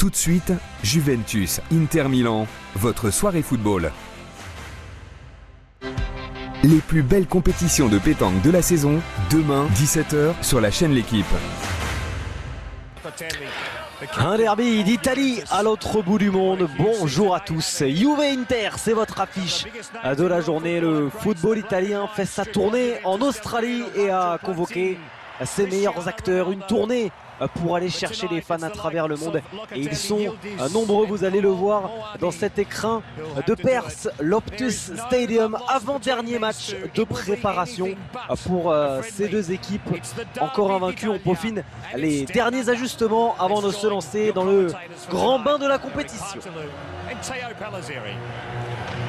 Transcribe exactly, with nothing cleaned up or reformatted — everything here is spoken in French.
Tout de suite, Juventus, Inter Milan, votre soirée football. Les plus belles compétitions de pétanque de la saison, demain, dix-sept heures, sur la chaîne L'Équipe. Un derby d'Italie à l'autre bout du monde. Bonjour à tous. Juve Inter, c'est votre affiche de la journée. Le football italien fait sa tournée en Australie et a convoqué ses meilleurs acteurs. Une tournée pour aller chercher les fans à travers le monde. Et ils sont nombreux, vous allez le voir dans cet écrin de Perth, l'Optus Stadium. Avant-dernier match de préparation pour ces deux équipes encore invaincues. On peaufine les derniers ajustements avant de se lancer dans le grand bain de la compétition.